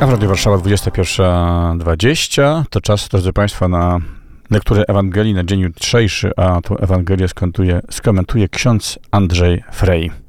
A w Radiu Warszawa 21:20 to czas, drodzy Państwo, na lekturę Ewangelii na dzień jutrzejszy, a tą Ewangelię skomentuje ksiądz Andrzej Frey.